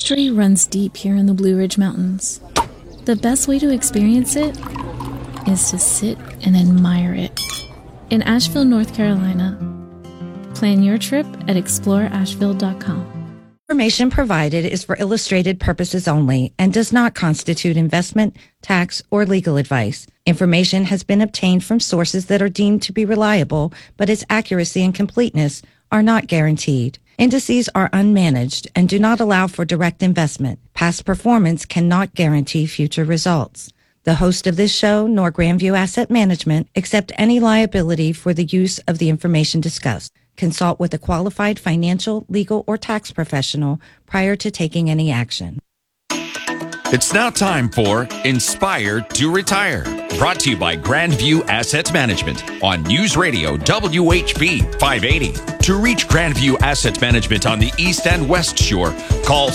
History runs deep here in the Blue Ridge Mountains. The best way to experience it is to sit and admire it. In Asheville, North Carolina. Plan your trip at exploreasheville.com. Information provided is for illustrated purposes only and does not constitute investment, tax, or legal advice. Information has been obtained from sources that are deemed to be reliable, but its accuracy and completeness are not guaranteed. Indices are unmanaged and do not allow for direct investment. Past performance cannot guarantee future results. The host of this show, nor Grandview Asset Management, accept any liability for the use of the information discussed. Consult with a qualified financial, legal, or tax professional prior to taking any action. It's now time for Inspire to Retire, brought to you by Grandview Asset Management on News Radio WHB 580. To reach Grandview Asset Management on the East and West Shore, call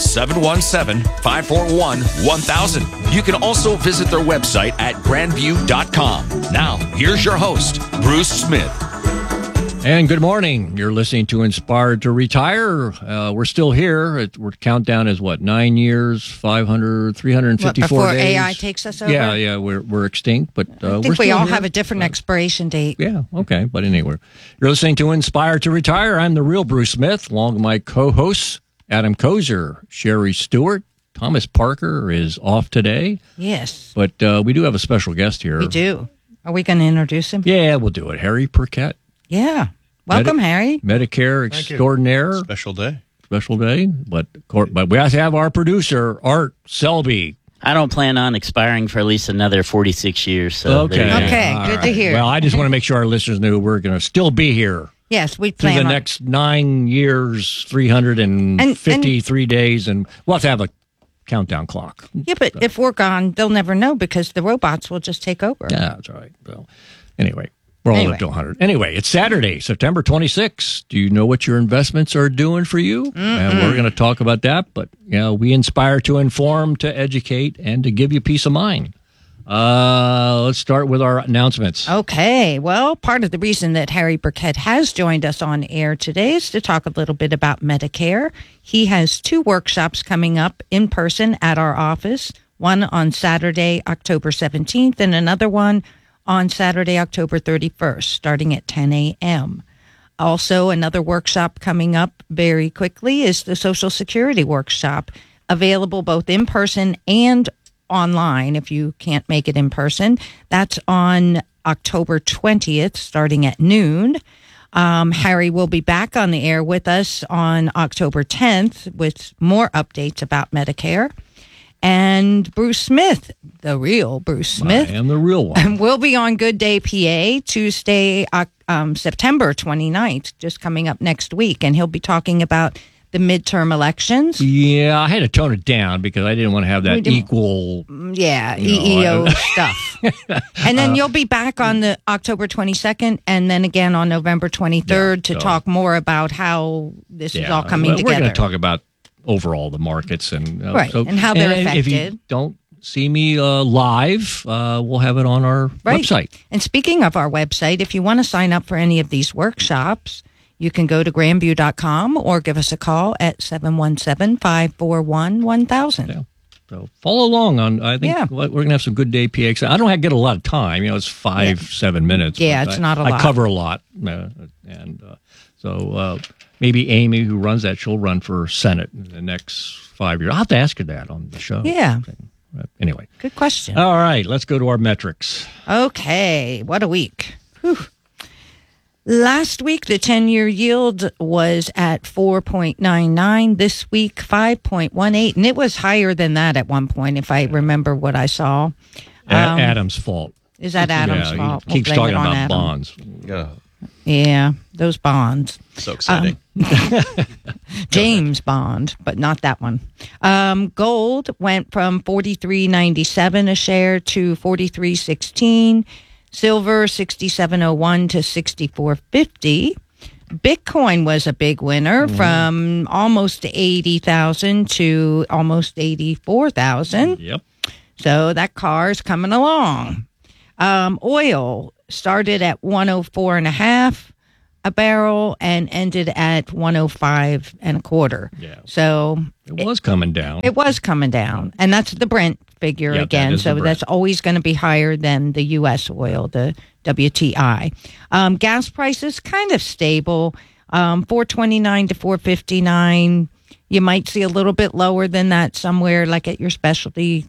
717-541-1000. You can also visit their website at grandview.com. Now, here's your host, Bruce Smith. And good morning. You're listening to Inspired to Retire. We're still here. We're countdown is what, 9 years, 354 before days. AI takes us over? Yeah. We're extinct, but I think we all have a different expiration date. Yeah. Okay. But anyway, you're listening to Inspired to Retire. I'm the real Bruce Smith, along with my co-hosts Adam Kozer, Sherry Stewart. Thomas Parker is off today. Yes, but we do have a special guest here. We do. Are we going to introduce him? Yeah, we'll do it. Harry Perquette. Yeah. Welcome, Harry. Medicare extraordinaire. Special day. But we have to have our producer, Art Selby. I don't plan on expiring for at least another 46 years. So okay. Good to hear. Well, I just want to make sure our listeners knew we're going to still be here. Yes, we plan through the next 9 years, 353 days, and we'll have to have a countdown clock. Yeah, but if we're gone, they'll never know because the robots will just take over. Yeah, that's right. Well, anyway. We're all up to 100. Anyway, it's Saturday, September 26th. Do you know what your investments are doing for you? Mm-hmm. And we're going to talk about that. But, we inspire to inform, to educate, and to give you peace of mind. Let's start with our announcements. Okay. Well, part of the reason that Harry Burkett has joined us on air today is to talk a little bit about Medicare. He has 2 workshops coming up in person at our office, one on Saturday, October 17th, and another one on Saturday, October 31st, starting at 10 a.m. Also, another workshop coming up very quickly is the Social Security workshop, available both in person and online if you can't make it in person. That's on October 20th, starting at noon. Harry will be back on the air with us on October 10th with more updates about Medicare. And Bruce Smith, the real Bruce Smith. I am the real one. Will be on Good Day PA Tuesday, September 29th, just coming up next week. And he'll be talking about the midterm elections. Yeah, I had to tone it down because I didn't want to have that equal... Yeah, EEO stuff. And then you'll be back on the October 22nd and then again on November 23rd to talk more about how this is all coming together. We're going to talk about overall the markets and and how they're affected. If you don't see me live, we'll have it on our website. And speaking of our website, if you want to sign up for any of these workshops, you can go to grandview.com or give us a call at 717-541-1000. Yeah. So follow along on. I think we're going to have some Good Day PX. I don't get a lot of time. It's 7 minutes. Yeah, it's not a lot. I cover a lot, so maybe Amy, who runs that, she'll run for Senate in the next 5 years. I'll have to ask her that on the show. Yeah. Anyway. Good question. All right, let's go to our metrics. Okay, what a week. Whew. Last week, the 10-year yield was at 4.99. This week, 5.18. And it was higher than that at one point, if I remember what I saw. Adam's fault. Is that Adam's fault? He keeps talking about bonds. Yeah, those bonds. So exciting. James Bond, but not that one. Gold went from $43.97 a share to $43.16. Silver, $67.01 to $64.50. Bitcoin was a big winner from almost 80,000 to almost 84,000. Yep. So that car's coming along. Oil started at 104.5, a barrel and ended at 105 and a quarter. Yeah. So it was coming down. It was coming down, and that's the Brent figure Yep, again. that is the So Brent. that's always going to be higher than the U.S. oil, the WTI. Gas prices kind of stable, 429 to 459. You might see a little bit lower than that somewhere, like at your specialty,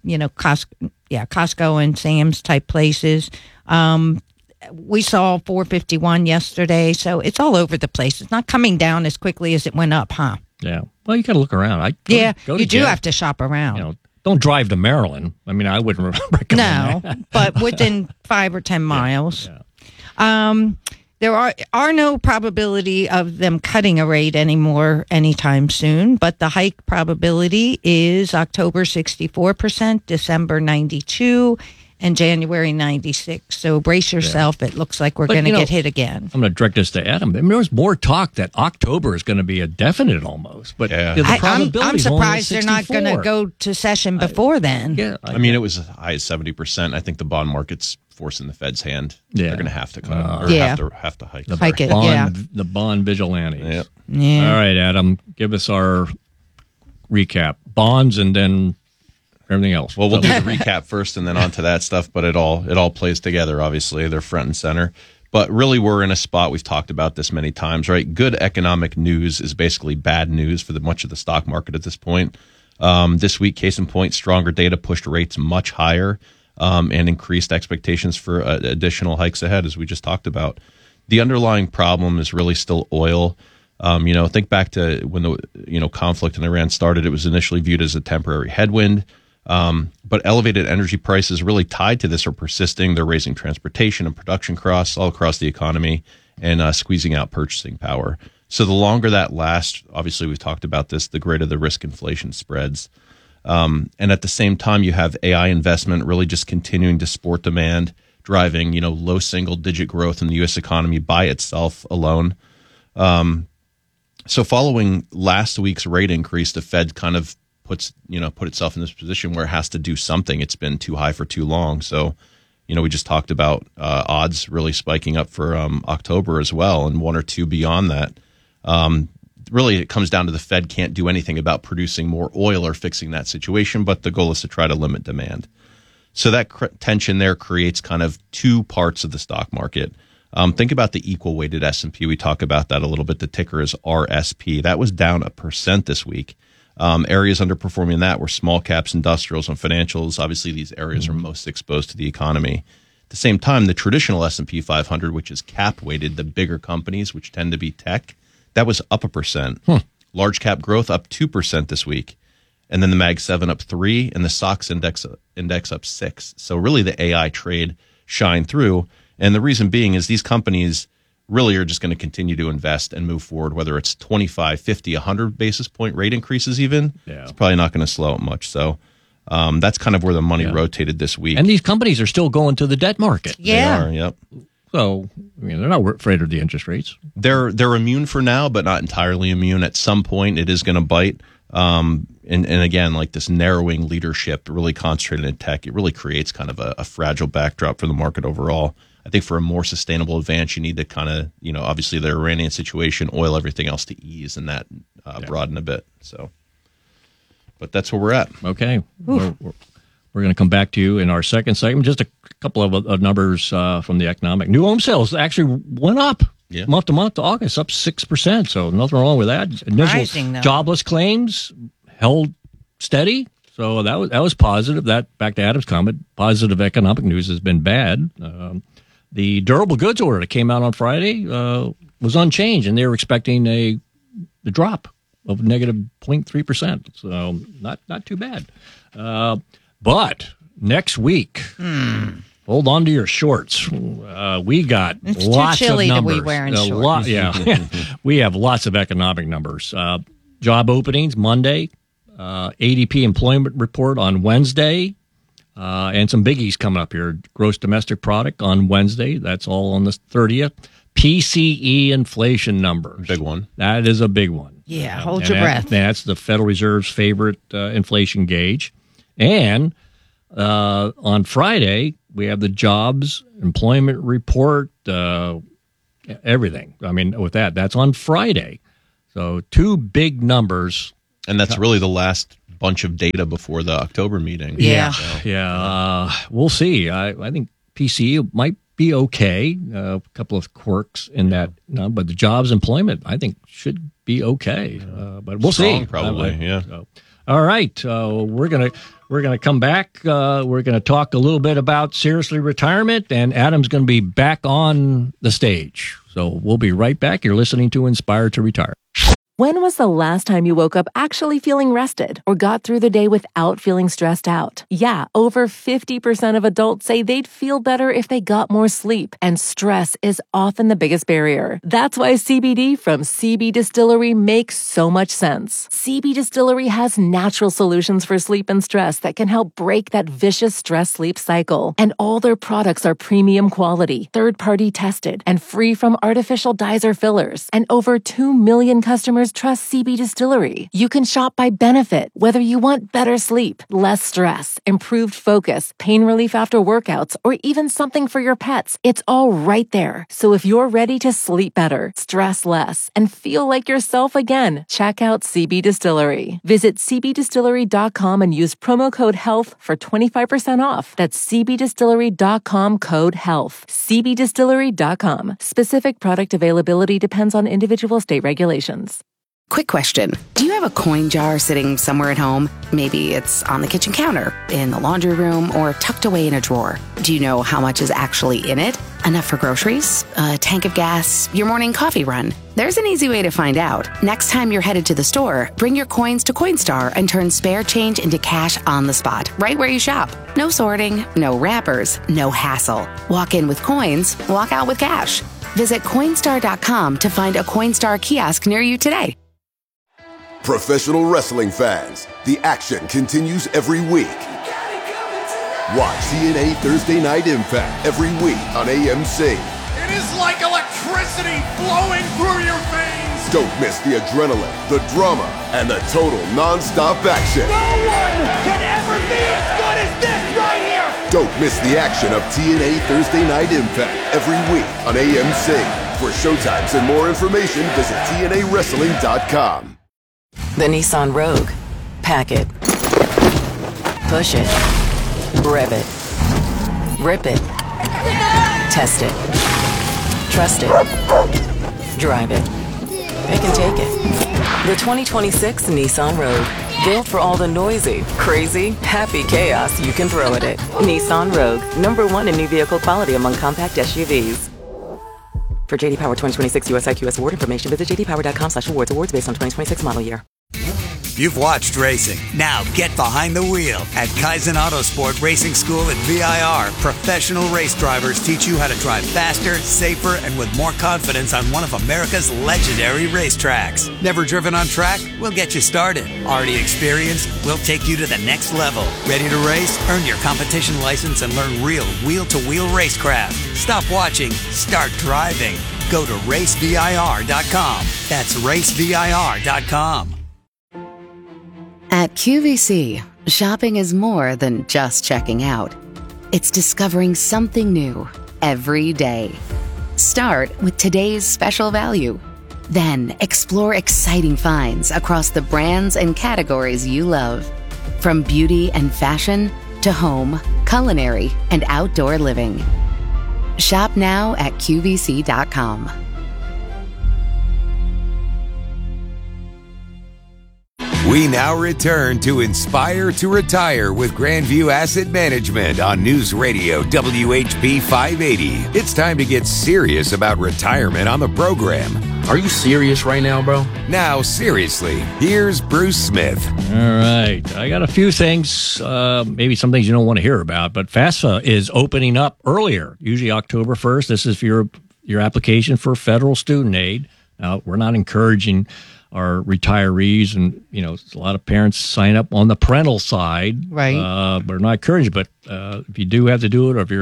Costco and Sam's type places. We saw 451 yesterday, so it's all over the place. It's not coming down as quickly as it went up, huh? Yeah. Well, you got to look around. You do have to shop around. You know, don't drive to Maryland. I mean, I wouldn't recommend that. No, but within 5 or 10 miles. Yeah. There are no probability of them cutting a rate anymore anytime soon, but the hike probability is October 64%, December 92%, and January 96%. So brace yourself. It looks like we're going to get hit again. I'm going to direct this to Adam. I mean, there was more talk that October is going to be a definite almost, but the I'm probability is only surprised they're not going to go to session before then. Yeah, I mean, it was as high as 70%. I think the bond market's forcing the Fed's hand. Yeah. They're going to have to cut or have to hike. Hike it, the bond vigilantes. Yep. Yeah. All right, Adam, give us our recap. Bonds and then everything else. Well, we'll do the recap first and then on to that stuff, but it all plays together, obviously. They're front and center. But really, we're in a spot, we've talked about this many times, right? Good economic news is basically bad news for much of the stock market at this point. This week, case in point, stronger data pushed rates much higher and increased expectations for additional hikes ahead, as we just talked about. The underlying problem is really still oil. Think back to when the conflict in Iran started. It was initially viewed as a temporary headwind. But elevated energy prices really tied to this are persisting. They're raising transportation and production costs all across the economy and squeezing out purchasing power. So the longer that lasts, obviously we've talked about this, the greater the risk inflation spreads. And at the same time, you have AI investment really just continuing to support demand, driving low single-digit growth in the U.S. economy by itself alone. So following last week's rate increase, the Fed kind of put itself in this position where it has to do something. It's been too high for too long. So, we just talked about odds really spiking up for October as well, and one or two beyond that. Really, it comes down to the Fed can't do anything about producing more oil or fixing that situation, but the goal is to try to limit demand. So that tension there creates kind of two parts of the stock market. Think about the equal weighted S&P. We talk about that a little bit. The ticker is RSP. That was down 1% this week. Areas underperforming that were small caps, industrials, and financials. Obviously, these areas are most exposed to the economy. At the same time, the traditional S&P 500, which is cap weighted, the bigger companies, which tend to be tech, that was up 1%. Large cap growth up 2% this week. And then the Mag 7 up 3%, and the SOX index up 6%. So really the AI trade shined through. And the reason being is these companies really are just going to continue to invest and move forward, whether it's 25, 50, 100 basis point rate increases even. Yeah. It's probably not going to slow it much. So that's kind of where the money rotated this week. And these companies are still going to the debt market. Yeah. They are, yep. So, they're not afraid of the interest rates. They're immune for now, but not entirely immune. At some point, it is going to bite. And again, like this narrowing leadership really concentrated in tech, it really creates kind of a fragile backdrop for the market overall. I think for a more sustainable advance, you need to kind of, obviously the Iranian situation, oil, everything else to ease and that broaden a bit. So, but that's where we're at. Okay. We're going to come back to you in our second segment. Just a couple of numbers from the economic. New home sales actually went up month to month to August, up 6%. So nothing wrong with that. Initial jobless claims held steady. So that was positive. That, back to Adam's comment, positive economic news has been bad. The durable goods order that came out on Friday was unchanged, and they were expecting the drop of negative 0.3%. So not too bad. But next week, hold on to your shorts. We got it's lots too chilly of numbers. To be wearing shorts. We have lots of economic numbers. Job openings Monday, ADP employment report on Wednesday, and some biggies coming up here. Gross domestic product on Wednesday. That's all on the 30th. PCE inflation numbers. Big one. That is a big one. Yeah, hold your breath. That's the Federal Reserve's favorite inflation gauge. And on Friday, we have the jobs employment report, everything. I mean, with that's on Friday. So 2 big numbers. And that's really the last bunch of data before the October meeting. Yeah. We'll see. I think PCE might be okay. A couple of quirks in that, but the jobs employment, I think, should be okay. But we'll see. Probably, yeah. So, all right, we're gonna come back. We're gonna talk a little bit about Seriously Retirement, and Adam's gonna be back on the stage. So we'll be right back. You're listening to Inspire to Retire. When was the last time you woke up actually feeling rested or got through the day without feeling stressed out? Yeah, over 50% of adults say they'd feel better if they got more sleep, and stress is often the biggest barrier. That's why CBD from CB Distillery makes so much sense. CB Distillery has natural solutions for sleep and stress that can help break that vicious stress-sleep cycle. And all their products are premium quality, third-party tested, and free from artificial dyes or fillers. And over 2 million customers trust CB Distillery. You can shop by benefit, whether you want better sleep, less stress, improved focus, pain relief after workouts, or even something for your pets. It's all right there. So if you're ready to sleep better, stress less, and feel like yourself again, check out CB Distillery. Visit cbdistillery.com and use promo code HEALTH for 25% off. That's cbdistillery.com code HEALTH. cbdistillery.com. Specific product availability depends on individual state regulations. Quick question. Do you have a coin jar sitting somewhere at home? Maybe it's on the kitchen counter, in the laundry room, or tucked away in a drawer. Do you know how much is actually in it? Enough for groceries? A tank of gas? Your morning coffee run? There's an easy way to find out. Next time you're headed to the store, bring your coins to Coinstar and turn spare change into cash on the spot, right where you shop. No sorting, no wrappers, no hassle. Walk in with coins, walk out with cash. Visit Coinstar.com to find a Coinstar kiosk near you today. Professional wrestling fans, the action continues every week. Watch TNA Thursday Night Impact every week on AMC. It is like electricity flowing through your veins. Don't miss the adrenaline, the drama, and the total non-stop action. No one can ever be as good as this right here. Don't miss the action of TNA Thursday Night Impact every week on AMC. For showtimes and more information, visit TNAWrestling.com. The Nissan Rogue. Pack it. Push it. Rev it. Rip it. Test it. Trust it. Drive it. Pick and take it. The 2026 Nissan Rogue. Built for all the noisy, crazy, happy chaos you can throw at it. Nissan Rogue. #1 in new vehicle quality among compact SUVs. For JD Power 2026 US IQS award information, visit jdpower.com/awards. Awards based on 2026 model year. You've watched racing. Now get behind the wheel. At Kaizen Autosport Racing School at VIR, professional race drivers teach you how to drive faster, safer, and with more confidence on one of America's legendary racetracks. Never driven on track? We'll get you started. Already experienced? We'll take you to the next level. Ready to race? Earn your competition license and learn real wheel-to-wheel racecraft. Stop watching. Start driving. Go to racevir.com. That's racevir.com. At QVC, shopping is more than just checking out. It's discovering something new every day. Start with today's special value. Then explore exciting finds across the brands and categories you love. From beauty and fashion to home, culinary, and outdoor living. Shop now at QVC.com. We now return to Inspire to Retire with Grandview Asset Management on News Radio WHP 580. It's time to get serious about retirement on the program. Are you serious right now, bro? Now, seriously, here's Bruce Smith. All right. I got a few things, maybe some things you don't want to hear about, but FAFSA is opening up earlier, usually October 1st. This is for your application for federal student aid. Now, we're not encouraging our retirees, and a lot of parents sign up on the parental side, right? But not encouraged. But if you do have to do it, or if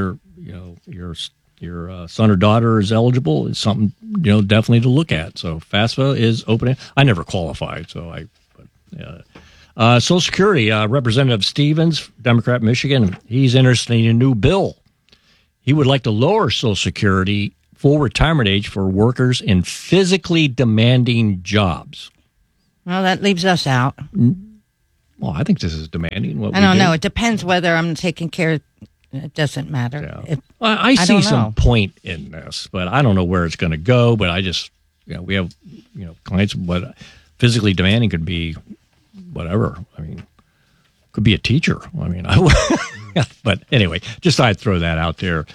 your son or daughter is eligible, it's something definitely to look at. So FAFSA is opening. I never qualified, so Social Security, Representative Stevens, Democrat, Michigan, he's interested in a new bill. He would like to lower Social Security full retirement age for workers in physically demanding jobs. Well, that leaves us out. Well, I think this is demanding. I don't know. It depends whether I'm taking care. It doesn't matter. Yeah. I see some point in this, but I don't know where it's going to go. But I just, we have, clients. But physically demanding could be whatever. I mean, could be a teacher. I mean, but anyway, just I'd throw that out there.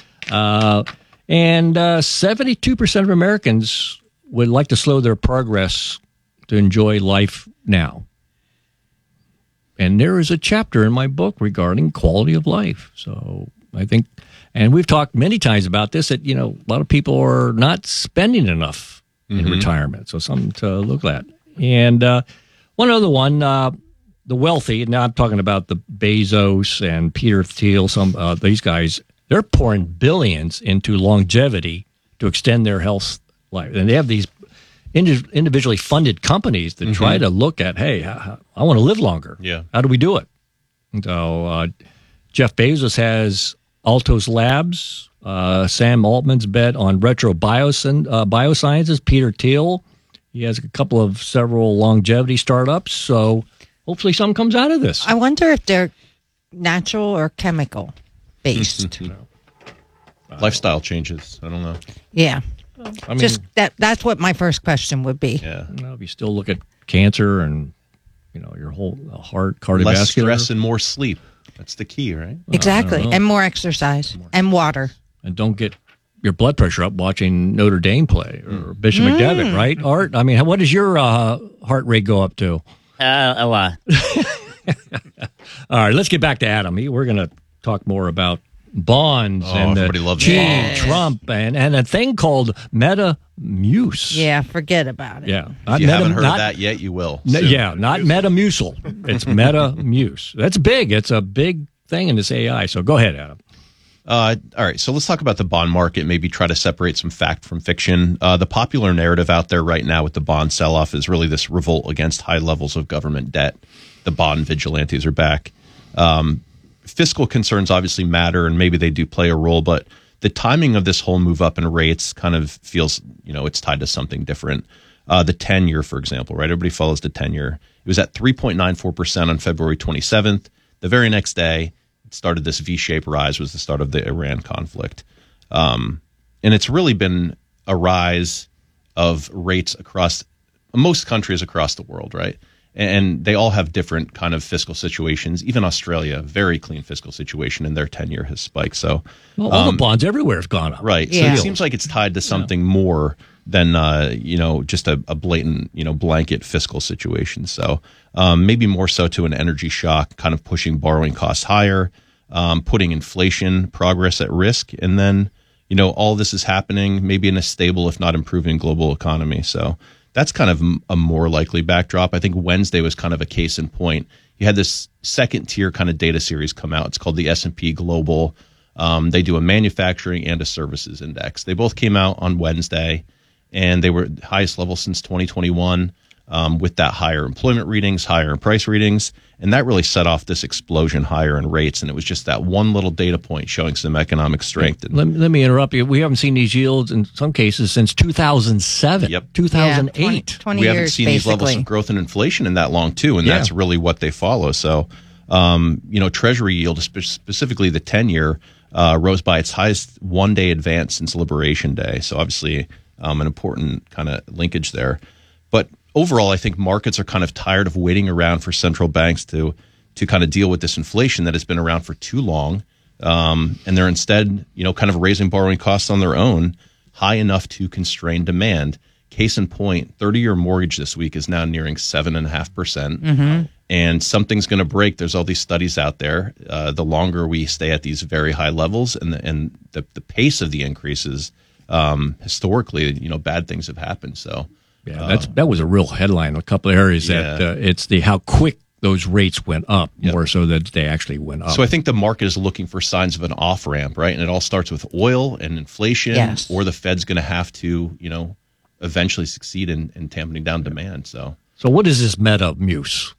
And 72% of Americans would like to slow their progress to enjoy life now. And there is a chapter in my book regarding quality of life. So I think, and we've talked many times about this, that, a lot of people are not spending enough in retirement. So something to look at. And one other one, the wealthy, now I'm talking about the Bezos and Peter Thiel, these guys, they're pouring billions into longevity to extend their health life. And they have these individually funded companies that try to look at, hey, I want to live longer. Yeah. How do we do it? So Jeff Bezos has Altos Labs. Sam Altman's bet on Retro Biosciences. Peter Thiel, he has several longevity startups. So hopefully something comes out of this. I wonder if they're natural or chemical based. Lifestyle changes. I don't know. Yeah. I mean, just that's what my first question would be. Yeah. If you still look at cancer and, your whole heart, cardiovascular. Less stress and more sleep. That's the key, right? Exactly. And more exercise and water. And don't get your blood pressure up watching Notre Dame play or Bishop McDevitt, right, Art? I mean, what does your heart rate go up to? A lot. All right, let's get back to Adam. We're going to talk more about bonds and Trump and a thing called Metamucil. Yeah, forget about it. Yeah, if you haven't heard of that yet, you will. Not Metamucil. It's Metamucil. That's big. It's a big thing in this AI. So go ahead, Adam. All right, so let's talk about the bond market, maybe try to separate some fact from fiction. The popular narrative out there right now with the bond sell-off is really this revolt against high levels of government debt. The bond vigilantes are back. Fiscal concerns obviously matter, and maybe they do play a role, but the timing of this whole move up in rates kind of feels, it's tied to something different. The 10-year, for example, right? Everybody follows the 10-year. It was at 3.94% on February 27th. The very next day, it started this V-shaped rise, was the start of the Iran conflict. And it's really been a rise of rates across most countries across the world, right? And they all have different kind of fiscal situations. Even Australia, very clean fiscal situation, and their 10-year has spiked. So, all the bonds everywhere have gone up. Right. Yeah. So it seems like it's tied to something more than just a blatant blanket fiscal situation. So maybe more so to an energy shock, kind of pushing borrowing costs higher, putting inflation progress at risk, and then all this is happening maybe in a stable, if not improving, global economy. So that's kind of a more likely backdrop. I think Wednesday was kind of a case in point. You had this second tier kind of data series come out. It's called the S&P Global. They do a manufacturing and a services index. They both came out on Wednesday, and they were highest level since 2021 with that higher employment readings, higher price readings. And that really set off this explosion higher in rates. And it was just that one little data point showing some economic strength. Let me interrupt you. We haven't seen these yields in some cases since 2007, 2008. Yeah, 20 we years, haven't seen basically. these levels of growth and inflation in that long, too. And that's really what they follow. So, Treasury yield, specifically the 10-year, rose by its highest one-day advance since Liberation Day. So obviously an important kind of linkage there. But overall, I think markets are kind of tired of waiting around for central banks to kind of deal with this inflation that has been around for too long. And they're instead, kind of raising borrowing costs on their own high enough to constrain demand. Case in point, 30-year mortgage this week is now nearing 7.5%. And something's going to break. There's all these studies out there. The longer we stay at these very high levels and the pace of the increases, historically, bad things have happened. So. Yeah, that was a real headline in a couple of areas. That it's how quick those rates went up, more so that they actually went up. So I think the market is looking for signs of an off ramp, right? And it all starts with oil and inflation, or the Fed's going to have to, eventually succeed in tamping down demand. So So what is this MetaMuse?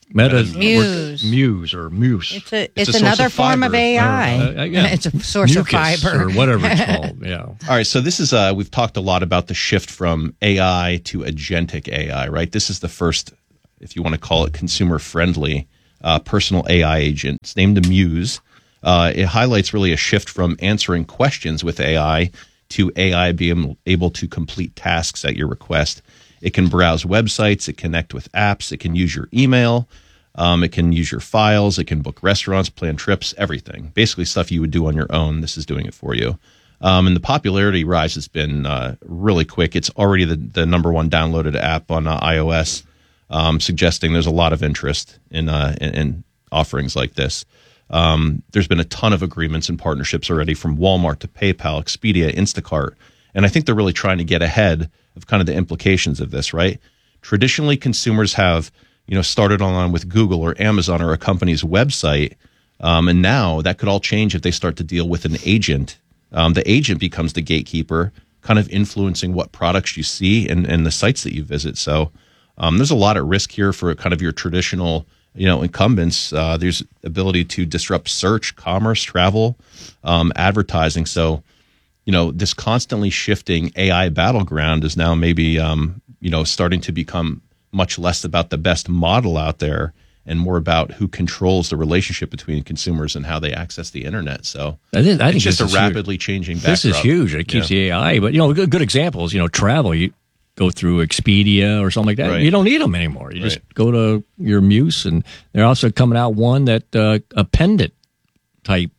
Muse. Or Muse. It's another form of AI. It's a source Mucus of fiber. or whatever it's called. Yeah. All right. So this is, we've talked a lot about the shift from AI to agentic AI, right? This is the first, if you want to call it consumer-friendly, personal AI agent. It's named the Muse. It highlights really a shift from answering questions with AI to AI being able to complete tasks at your request. It can browse websites, it can connect with apps, it can use your email, it can use your files, it can book restaurants, plan trips, everything. Basically stuff you would do on your own. This is doing it for you. And the popularity rise has been really quick. It's already the number one downloaded app on iOS, suggesting there's a lot of interest in offerings like this. There's been a ton of agreements and partnerships already from Walmart to PayPal, Expedia, Instacart. And I think they're really trying to get ahead of kind of the implications of this, right? Traditionally, consumers have, started online with Google or Amazon or a company's website. And now that could all change if they start to deal with an agent. The agent becomes the gatekeeper, kind of influencing what products you see and the sites that you visit. So there's a lot at risk here for kind of your traditional incumbents. There's ability to disrupt search, commerce, travel, advertising. So, this constantly shifting AI battleground is now maybe, starting to become much less about the best model out there and more about who controls the relationship between consumers and how they access the internet. So I think it's just a rapidly changing backdrop. This is huge. It keeps the AI. But, good examples, travel. You go through Expedia or something like that. Right. You don't need them anymore. You just go to your Muse, and they're also coming out one that a pendant type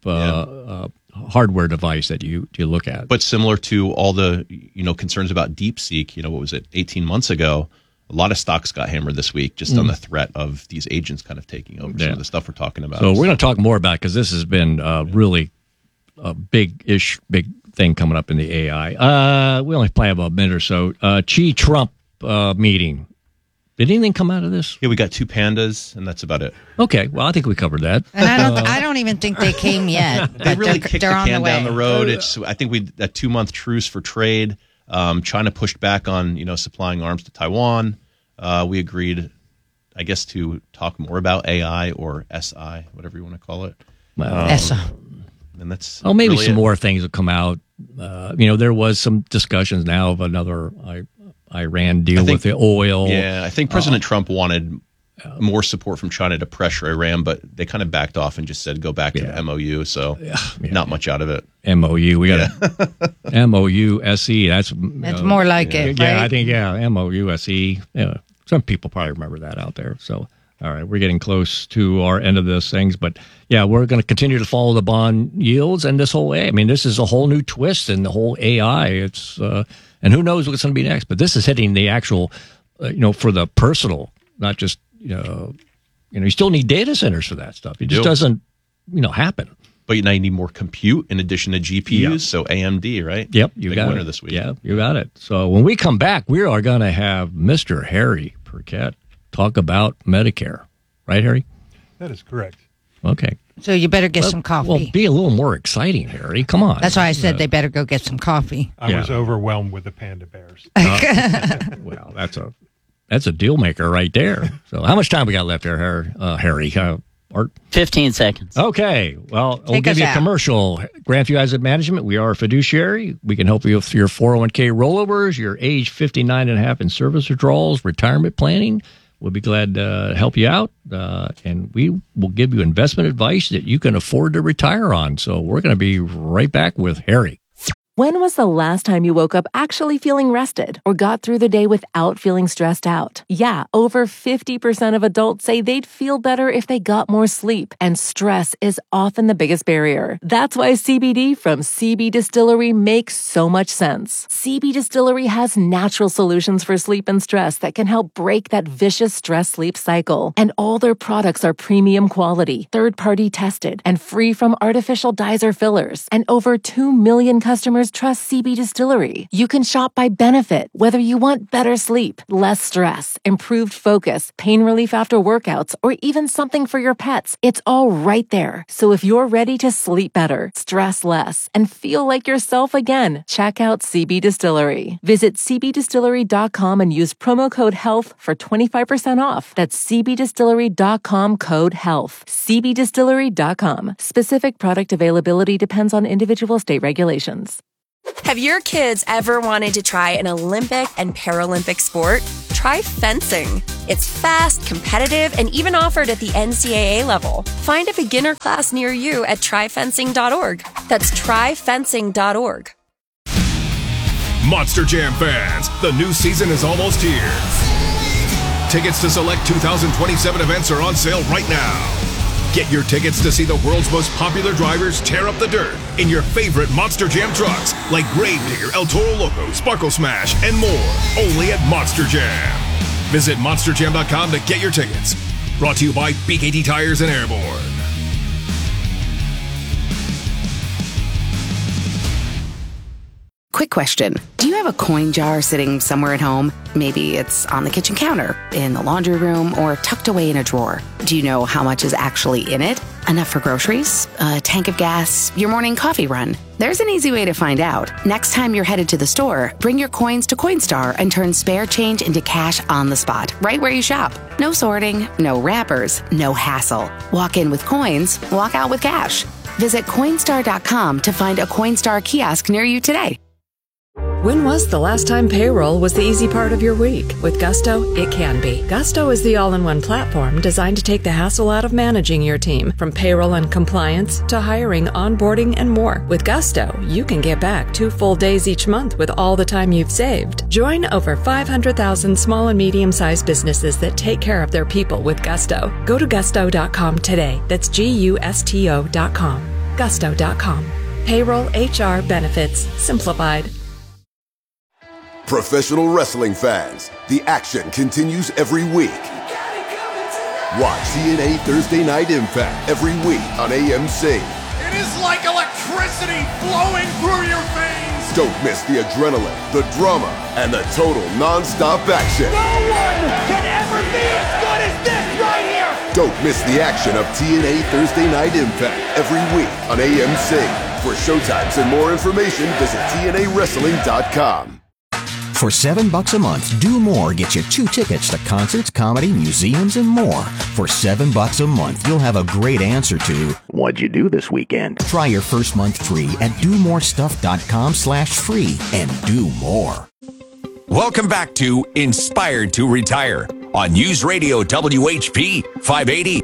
hardware device that you look at. But similar to all the concerns about DeepSeek, what was it, 18 months ago? A lot of stocks got hammered this week just on the threat of these agents kind of taking over some of the stuff we're talking about. So we're going to talk more about it because this has been really a big thing coming up in the AI. We only have about a minute or so. Xi-Trump meeting. Did anything come out of this? Yeah, we got 2 pandas, and that's about it. Okay, well, I think we covered that. And I don't even think they came yet. They really kicked the can down the road. I think a 2-month truce for trade. China pushed back on supplying arms to Taiwan. We agreed, I guess, to talk more about AI or SI, whatever you want to call it. SI. And that's maybe really some more things will come out. There was some discussions now of another Iran deal with the oil. Yeah, I think President Trump wanted more support from China to pressure Iran, but they kind of backed off and just said go back to the MOU. So not much out of it. MOU, we got a MOU-SE. That's more like it. Yeah, right? I think MOU-SE. Yeah, some people probably remember that out there. So. All right, we're getting close to our end of this things, but we're going to continue to follow the bond yields and this whole. I mean, this is a whole new twist in the whole AI. It's and who knows what's going to be next. But this is hitting the actual, for the personal, not just you still need data centers for that stuff. It just doesn't happen. But now you need more compute in addition to GPUs, so AMD, right? Yep, you got winner this week. Yeah, you got it. So when we come back, we are going to have Mr. Harry Burkett talk about Medicare. Right, Harry? That is correct. Okay. So you better get some coffee. Well, be a little more exciting, Harry. Come on. That's why I said they better go get some coffee. I was overwhelmed with the panda bears. Well, that's a deal maker right there. So how much time we got left there, Harry? Art? 15 seconds. Okay. Well, we'll give you a commercial. Grandview Asset Management, we are a fiduciary. We can help you with your 401k rollovers, your age 59 and a half in service withdrawals, retirement planning. We'll be glad to help you out, and we will give you investment advice that you can afford to retire on. So we're going to be right back with Harry. When was the last time you woke up actually feeling rested or got through the day without feeling stressed out? Yeah, over 50% of adults say they'd feel better if they got more sleep, and stress is often the biggest barrier. That's why CBD from CB Distillery makes so much sense. CB Distillery has natural solutions for sleep and stress that can help break that vicious stress-sleep cycle. And all their products are premium quality, third-party tested, and free from artificial dyes or fillers. And over 2 million customers customers trust CB Distillery. You can shop by benefit, whether you want better sleep, less stress, improved focus, pain relief after workouts, or even something for your pets. It's all right there. So if you're ready to sleep better, stress less, and feel like yourself again, check out CB Distillery. Visit cbdistillery.com and use promo code HEALTH for 25% off. That's cbdistillery.com, code HEALTH. cbdistillery.com. Specific product availability depends on individual state regulations. Have your kids ever wanted to try an Olympic and Paralympic sport? Try fencing. It's fast, competitive, and even offered at the NCAA level. Find a beginner class near you at tryfencing.org. That's tryfencing.org. Monster Jam fans, the new season is almost here. Tickets to select 2027 events are on sale right now. Get your tickets to see the world's most popular drivers tear up the dirt in your favorite Monster Jam trucks like Gravedigger, El Toro Loco, Sparkle Smash, and more. Only at Monster Jam. Visit monsterjam.com to get your tickets. Brought to you by BKT Tires and Airborne. Quick question. Do you have a coin jar sitting somewhere at home? Maybe it's on the kitchen counter, in the laundry room, or tucked away in a drawer. Do you know how much is actually in it? Enough for groceries, a tank of gas, your morning coffee run? There's an easy way to find out. Next time you're headed to the store, bring your coins to Coinstar and turn spare change into cash on the spot, right where you shop. No sorting, no wrappers, no hassle. Walk in with coins, walk out with cash. Visit Coinstar.com to find a Coinstar kiosk near you today. When was the last time payroll was the easy part of your week? With Gusto, it can be. Gusto is the all-in-one platform designed to take the hassle out of managing your team, from payroll and compliance to hiring, onboarding, and more. With Gusto, you can get back 2 full days each month with all the time you've saved. Join over 500,000 small and medium-sized businesses that take care of their people with Gusto. Go to gusto.com today. That's GUSTO.com. Gusto.com. Payroll, HR, benefits, simplified. Professional wrestling fans, the action continues every week. Watch TNA Thursday Night Impact every week on AMC. It is like electricity flowing through your veins. Don't miss the adrenaline, the drama, and the total non-stop action. No one can ever be as good as this right here. Don't miss the action of TNA Thursday Night Impact every week on AMC. For showtimes and more information, visit TNAWrestling.com. For $7 a month, Do More gets you 2 tickets to concerts, comedy, museums, and more. For $7 a month, you'll have a great answer to, what'd you do this weekend? Try your first month free at domorestuff.com/free and do more. Welcome back to Inspired to Retire on News Radio WHP 580.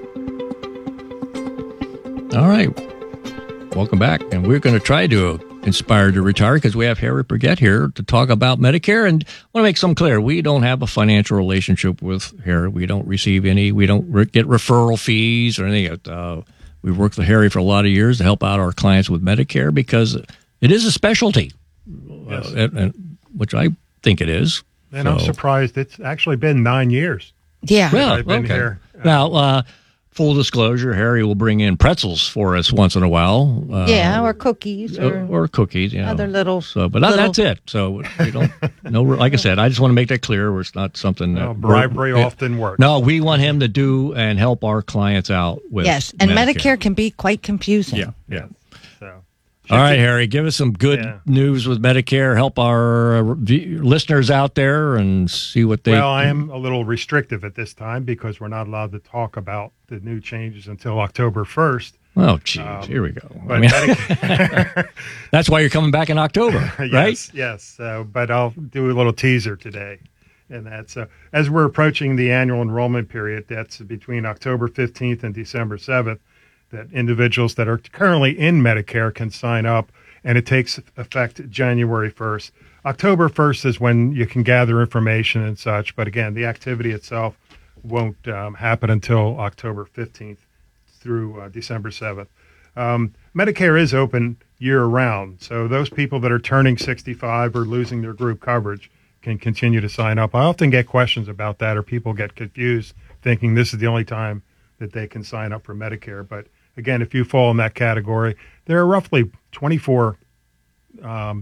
All right. Welcome back. And we're going to try to inspire to retire because we have Harry Burgett here to talk about Medicare. And I want to make something clear. We don't have a financial relationship with Harry. We don't receive any. We don't get referral fees or anything. We've worked with Harry for a lot of years to help out our clients with Medicare because it is a specialty, Yes. Which I think it is. And I'm surprised it's actually been 9 years. Yeah. Well, I've been okay. here. Now, full disclosure, Harry will bring in pretzels for us once in a while. Or cookies. Or cookies, Other little. So, but that's it. So we don't. No, like I said, I just want to make that clear. Where it's not something that bribery often works. No, we want him to do and help our clients out with. Yes, and Medicare can be quite confusing. Yeah. So, all right, Harry, give us some good news with Medicare. Help our listeners out there and see what they. Well, I am a little restrictive at this time because we're not allowed to talk about the new changes until October 1st. Oh, geez, here we go. But Medicare, that's why you're coming back in October, right? Yes. But I'll do a little teaser today. And that's as we're approaching the annual enrollment period, that's between October 15th and December 7th, that individuals that are currently in Medicare can sign up, and it takes effect January 1st. October 1st is when you can gather information and such, but again, the activity itself won't happen until October 15th through December 7th. Medicare is open year-round, so those people that are turning 65 or losing their group coverage can continue to sign up. I often get questions about that, or people get confused thinking this is the only time that they can sign up for Medicare. But again, if you fall in that category, there are roughly 24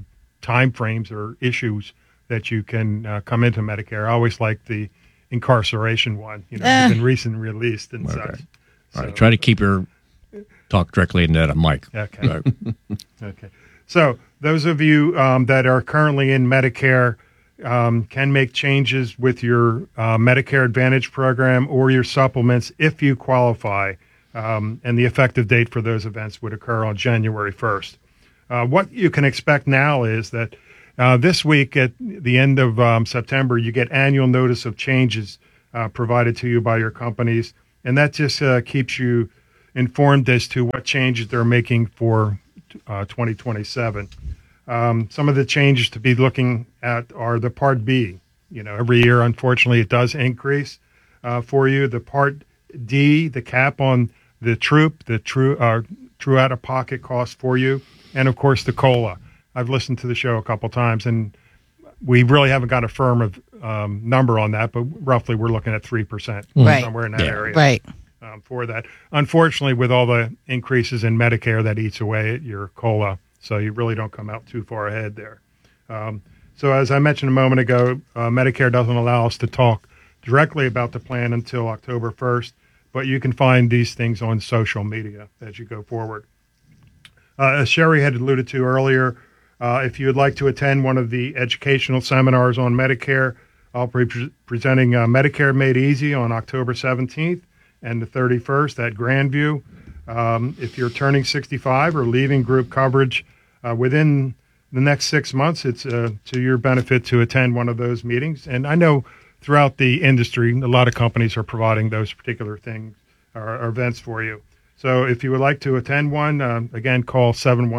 time frames or issues that you can come into Medicare. I always like the incarceration one, you've been recently released and such. All right, try to keep your talk directly into that mic. Okay. Right. Okay. So those of you that are currently in Medicare can make changes with your Medicare Advantage program or your supplements if you qualify. And the effective date for those events would occur on January 1st. What you can expect now is that this week at the end of September, you get annual notice of changes provided to you by your companies. And that just keeps you informed as to what changes they're making for 2027. Some of the changes to be looking at are the Part B. Every year, unfortunately, it does increase for you. The Part D, the cap on the true out-of-pocket cost for you, and of course the COLA. I've listened to the show a couple times, and we really haven't got a firm number on that, but roughly we're looking at 3%, somewhere in that area. Right. For that. Unfortunately, with all the increases in Medicare, that eats away at your COLA, so you really don't come out too far ahead there. So as I mentioned a moment ago, Medicare doesn't allow us to talk directly about the plan until October 1st, but you can find these things on social media as you go forward. As Sherry had alluded to earlier, if you would like to attend one of the educational seminars on Medicare, I'll be presenting Medicare Made Easy on October 17th and the 31st at Grandview. If you're turning 65 or leaving group coverage within the next 6 months, it's to your benefit to attend one of those meetings. And I know throughout the industry, a lot of companies are providing those particular things or events for you. So if you would like to attend one, again, call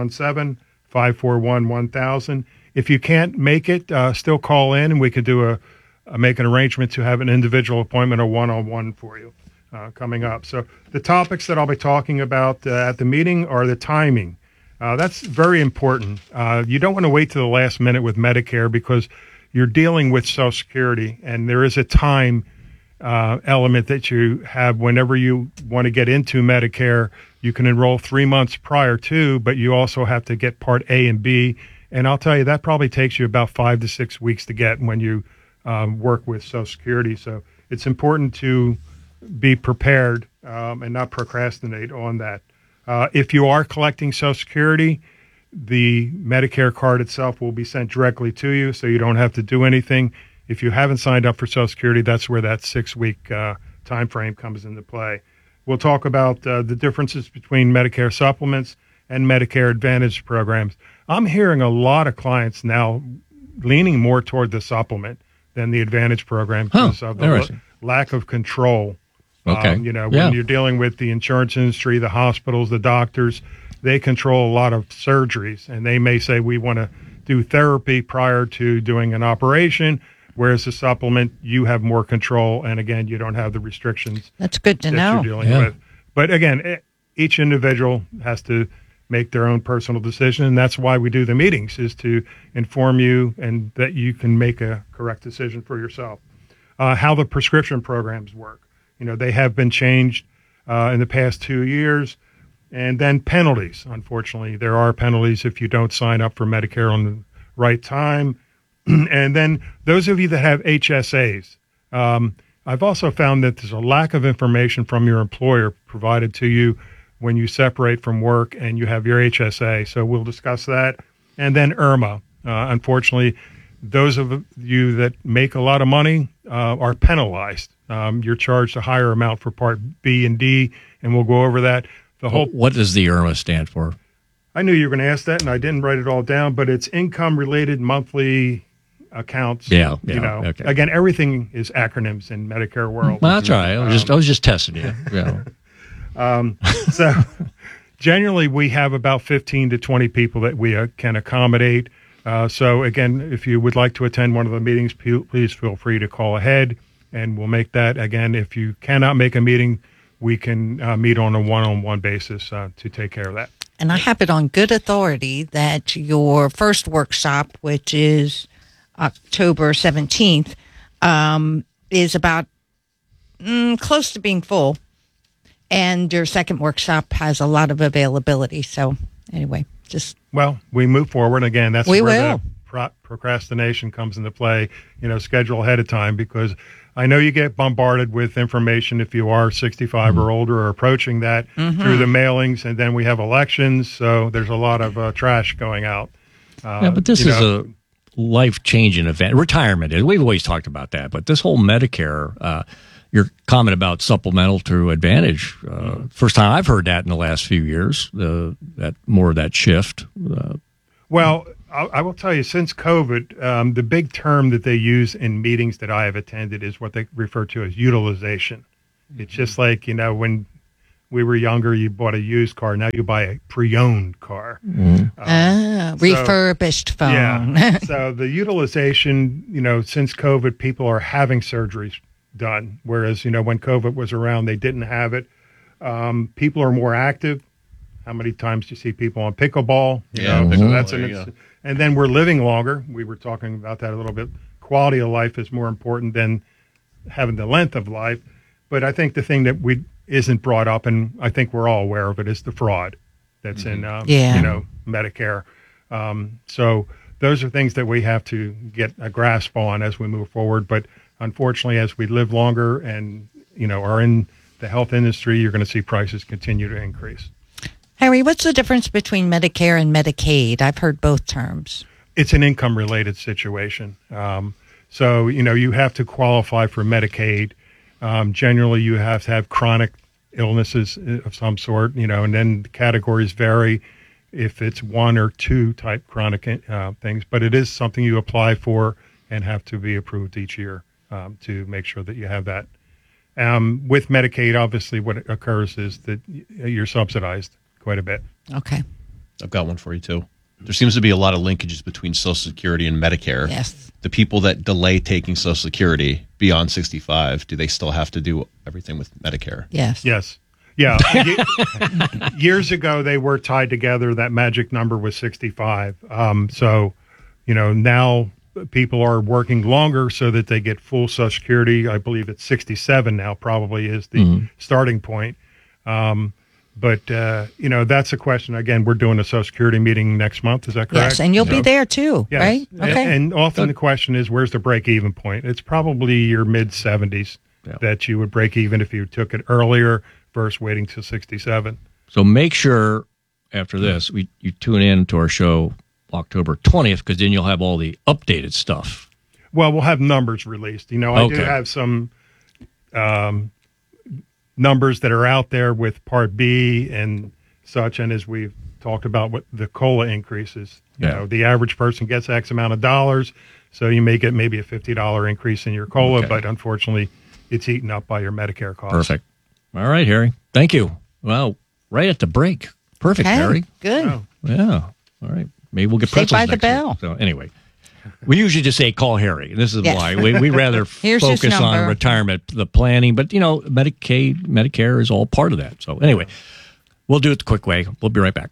717-541-1000. If you can't make it, still call in and we could do make an arrangement to have an individual appointment or one-on-one for you coming up. So the topics that I'll be talking about at the meeting are the timing. That's very important. You don't want to wait to the last minute with Medicare because you're dealing with Social Security, and there is a time element that you have whenever you want to get into Medicare. You can enroll 3 months prior to, but you also have to get Part A and B. And I'll tell you, that probably takes you about 5 to 6 weeks to get when you work with Social Security. So it's important to be prepared and not procrastinate on that. If you are collecting Social Security, the Medicare card itself will be sent directly to you, so you don't have to do anything. If you haven't signed up for Social Security, that's where that 6-week time frame comes into play. We'll talk about the differences between Medicare supplements and Medicare Advantage programs. I'm hearing a lot of clients now leaning more toward the supplement than the Advantage program because of the lack of control. Okay. When you're dealing with the insurance industry, the hospitals, the doctors, they control a lot of surgeries, and they may say we want to do therapy prior to doing an operation, whereas the supplement, you have more control, and again, you don't have the restrictions. That's good to know. You're dealing with. But again, each individual has to make their own personal decision, and that's why we do the meetings, is to inform you and that you can make a correct decision for yourself. How the prescription programs work. They have been changed in the past 2 years. And then penalties. Unfortunately, there are penalties if you don't sign up for Medicare on the right time. And then those of you that have HSAs, I've also found that there's a lack of information from your employer provided to you when you separate from work and you have your HSA. So we'll discuss that. And then IRMA. Unfortunately, those of you that make a lot of money are penalized. You're charged a higher amount for Part B and D, and we'll go over that. What does the IRMA stand for? I knew you were going to ask that, and I didn't write it all down, but it's income-related monthly accounts. Yeah. Okay. Again, everything is acronyms in Medicare world. Well, that's all right. I was just testing you. Yeah. So generally, we have about 15 to 20 people that we can accommodate. So again, if you would like to attend one of the meetings, please feel free to call ahead, and we'll make that. Again, if you cannot make a meeting, we can meet on a one-on-one basis to take care of that. And I have it on good authority that your first workshop, which is October 17th, is about close to being full. And your second workshop has a lot of availability. So anyway, Well, we move forward. Again, that's where procrastination comes into play. Schedule ahead of time, because I know you get bombarded with information if you are 65 or older or approaching that through the mailings, and then we have elections, so there's a lot of trash going out. But this is a life-changing event. Retirement is. We've always talked about that, but this whole Medicare, your comment about supplemental to Advantage, first time I've heard that in the last few years, that more of that shift. Well, I will tell you, since COVID, the big term that they use in meetings that I have attended is what they refer to as utilization. It's just like, when we were younger, you bought a used car. Now you buy a pre-owned car. Refurbished phone. Yeah. So the utilization, since COVID, people are having surgeries done. Whereas, when COVID was around, they didn't have it. People are more active. How many times do you see people on pickleball? So that's and then we're living longer. We were talking about that a little bit. Quality of life is more important than having the length of life. But I think the thing that isn't brought up, and I think we're all aware of it, is the fraud that's in Medicare. So those are things that we have to get a grasp on as we move forward. But unfortunately, as we live longer and are in the health industry, you're going to see prices continue to increase. Harry, what's the difference between Medicare and Medicaid? I've heard both terms. It's an income-related situation. So, you have to qualify for Medicaid. Generally, you have to have chronic illnesses of some sort, and then the categories vary if it's one or two type chronic things. But it is something you apply for and have to be approved each year to make sure that you have that. With Medicaid, obviously, what occurs is that you're subsidized quite a bit. Okay. I've got one for you, too. There seems to be a lot of linkages between Social Security and Medicare. Yes. The people that delay taking Social Security beyond 65, do they still have to do everything with Medicare? Yes. Yes. Yeah. Years ago, they were tied together. That magic number was 65. So, now people are working longer so that they get full Social Security. I believe it's 67 now probably is the starting point. But, that's a question. Again, we're doing a Social Security meeting next month. Is that correct? Yes, and you'll be there too, yes. right? Okay. And often the question is, where's the break-even point? It's probably your mid-70s that you would break even if you took it earlier versus waiting till 67. So make sure after this, you tune in to our show October 20th, because then you'll have all the updated stuff. Well, we'll have numbers released. I do have some numbers that are out there with Part B and such, and as we've talked about what the COLA increases, the average person gets X amount of dollars, so you may get maybe a $50 increase in your COLA, but unfortunately it's eaten up by your Medicare costs. Perfect. All right, Harry. Thank you. Well, right at the break. Perfect, Harry. Good. Oh. Yeah. All right. Maybe we'll get Saved pretzels by the next bell. week. So anyway, we usually just say call Harry. This is Yes. why we rather focus on retirement, the planning. But Medicaid, Medicare is all part of that. So anyway, we'll do it the quick way. We'll be right back.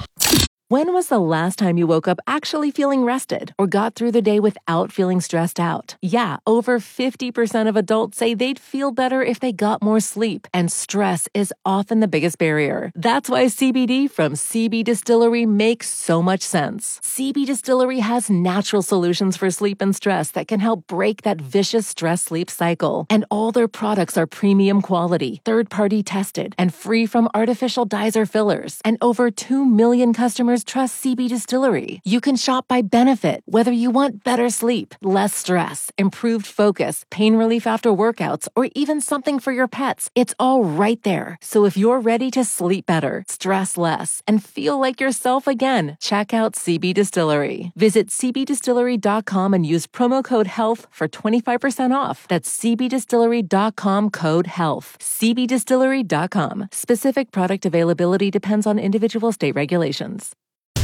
When was the last time you woke up actually feeling rested or got through the day without feeling stressed out? Yeah, over 50% of adults say they'd feel better if they got more sleep, and stress is often the biggest barrier. That's why CBD from CB Distillery makes so much sense. CB Distillery has natural solutions for sleep and stress that can help break that vicious stress-sleep cycle. And all their products are premium quality, third-party tested, and free from artificial dyes or fillers. And over 2 million customers trust CB Distillery. You can shop by benefit, whether you want better sleep, less stress, improved focus, pain relief after workouts, or even something for your pets. It's all right there. So if you're ready to sleep better, stress less, and feel like yourself again, check out CB Distillery. Visit cbdistillery.com and use promo code HEALTH for 25% off. That's cbdistillery.com code HEALTH. cbdistillery.com. Specific product availability depends on individual state regulations.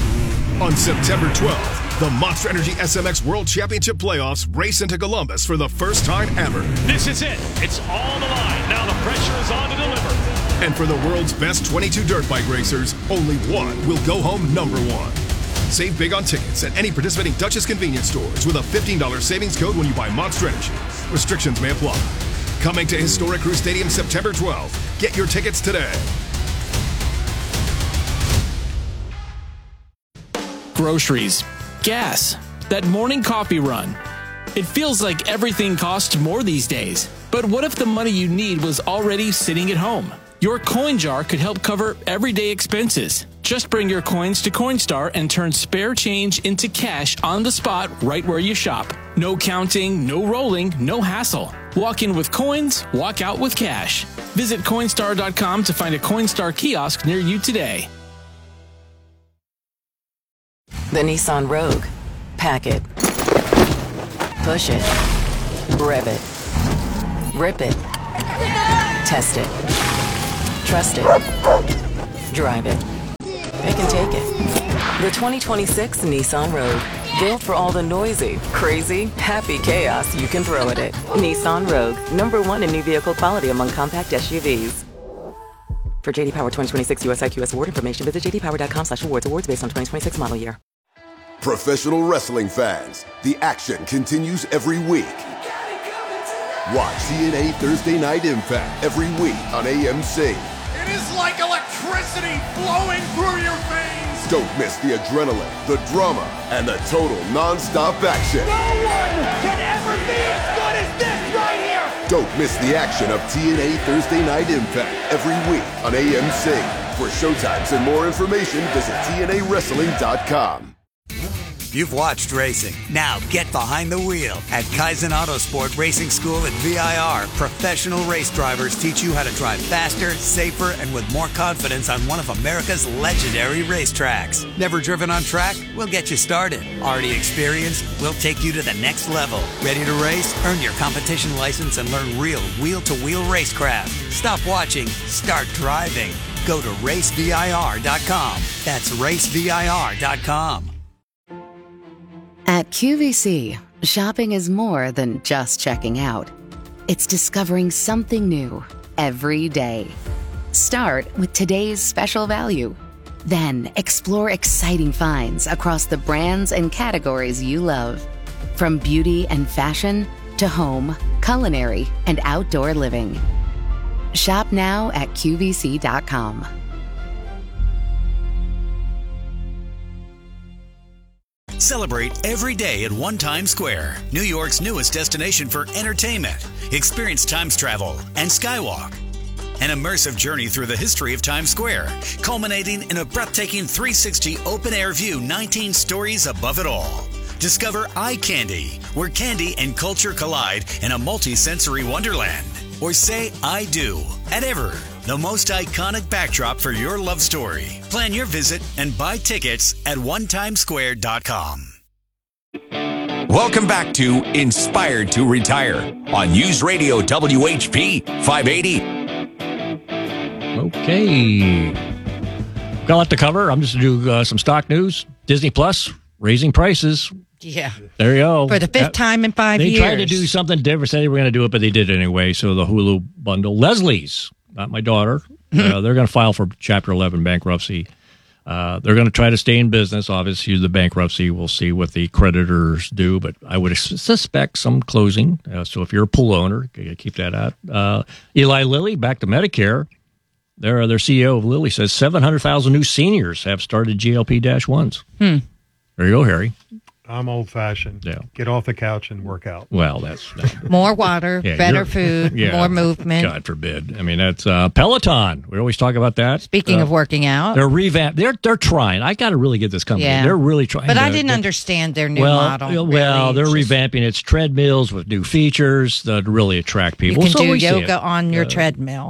On September 12th, the Monster Energy SMX World Championship Playoffs race into Columbus for the first time ever. This is it. It's all the line. Now the pressure is on to deliver. And for the world's best 22 dirt bike racers, only one will go home number one. Save big on tickets at any participating Duchess convenience stores with a $15 savings code when you buy Monster Energy. Restrictions may apply. Coming to historic Crew Stadium September 12th. Get your tickets today. Groceries, gas, that morning coffee run. It feels like everything costs more these days. But what if the money you need was already sitting at home? Your coin jar could help cover everyday expenses. Just bring your coins to Coinstar and turn spare change into cash on the spot right where you shop. No counting, no rolling, no hassle. Walk in with coins, walk out with cash. Visit Coinstar.com to find a Coinstar kiosk near you today. The Nissan Rogue. Pack it. Push it. Rev it. Rip it. Test it. Trust it. Drive it. They can take it. The 2026 Nissan Rogue. Built for all the noisy, crazy, happy chaos you can throw at it. Nissan Rogue. #1 in new vehicle quality among compact SUVs. For JD Power 2026 US IQS award information, visit jdpower.com/awards. Awards based on 2026 model year. Professional wrestling fans, the action continues every week. Watch TNA Thursday Night Impact every week on AMC. It is like electricity flowing through your veins. Don't miss the adrenaline, the drama, and the total non-stop action. No one can ever be as good as this right here. Don't miss the action of TNA Thursday Night Impact every week on AMC. For showtimes and more information, visit TNAWrestling.com. You've watched racing. Now get behind the wheel. At Kaizen Autosport Racing School at VIR, professional race drivers teach you how to drive faster, safer, and with more confidence on one of America's legendary racetracks. Never driven on track? We'll get you started. Already experienced? We'll take you to the next level. Ready to race? Earn your competition license and learn real wheel-to-wheel racecraft. Stop watching. Start driving. Go to racevir.com. That's racevir.com. At QVC, shopping is more than just checking out. It's discovering something new every day. Start with today's special value. Then explore exciting finds across the brands and categories you love. From beauty and fashion to home, culinary, and outdoor living. Shop now at QVC.com. Celebrate every day at One Times Square, New York's newest destination for entertainment. Experience Times travel and Skywalk. An immersive journey through the history of Times Square, culminating in a breathtaking 360 open-air view 19 stories above it all. Discover Eye Candy, where candy and culture collide in a multi-sensory wonderland. Or say I do at Ever, the most iconic backdrop for your love story. Plan your visit and buy tickets at onetimesquare.com. Welcome back to Inspired to Retire on News Radio WHP 580. Okay. Got a lot to cover. I'm just going to do some stock news. Disney Plus, raising prices. Yeah. There you go. For the fifth time in 5 years. They tried to do something different. Said they were going to do it, but they did it anyway. So the Hulu bundle. Leslie's, not my daughter. They're going to file for Chapter 11 bankruptcy. They're going to try to stay in business. Obviously, the bankruptcy, we'll see what the creditors do, but I would suspect some closing. So if you're a pool owner, you got to keep that out. Eli Lilly, back to Medicare. Their CEO of Lilly says 700,000 new seniors have started GLP-1s. There you go, Harry. I'm old-fashioned. Yeah. Get off the couch and work out. Well, that's more water, better food, more movement. God forbid. I mean, that's Peloton. We always talk about that. Speaking of working out, they're revamped. They're trying. I got to really get this company. Yeah. They're really trying. But I didn't understand their new model. Well, they're revamping its treadmills with new features that really attract people. You can do yoga on your treadmill.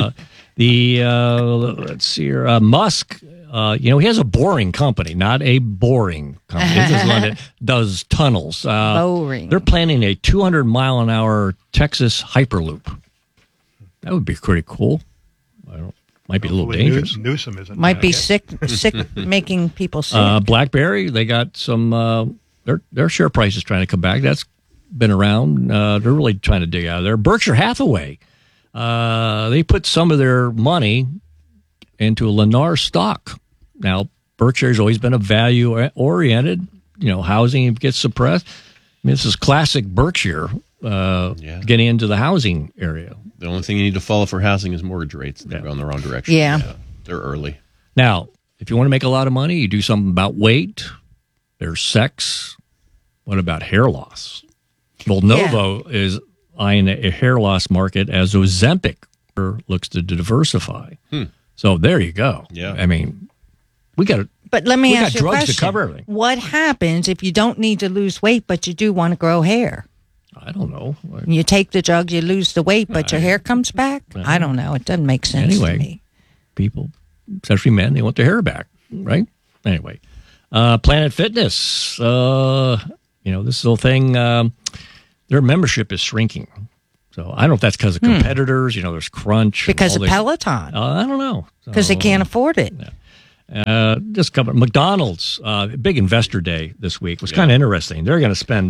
Let's see here, Musk. He has a boring company, not a boring company. This is one that does tunnels. Boring. They're planning a 200-mile-an-hour Texas Hyperloop. That would be pretty cool. Might be a little dangerous. Newsom isn't. Might be sick, making people sick. BlackBerry, they got some. Their share price is trying to come back. That's been around. They're really trying to dig out of there. Berkshire Hathaway, they put some of their money into a Lennar stock. Now, Berkshire's always been a value-oriented. Housing gets suppressed. I mean, this is classic Berkshire getting into the housing area. The only thing you need to follow for housing is mortgage rates. They're going the wrong direction. Yeah. They're early. Now, if you want to make a lot of money, you do something about weight. There's sex. What about hair loss? Well, Novo is eyeing a hair loss market as Ozempic looks to diversify. So there you go. Yeah. I mean, we got But let me ask you a drugs question. to cover everything. What happens if you don't need to lose weight, but you do want to grow hair? I don't know. You take the drug, you lose the weight, but your hair comes back? I don't know. It doesn't make sense to me. People, especially men, they want their hair back, right? Anyway, Planet Fitness, this whole thing, their membership is shrinking. So I don't know if that's because of competitors. There's Crunch. Because of Peloton. I don't know. Because they can't afford it. Just cover McDonald's big investor day this week was kind of interesting. They're going to spend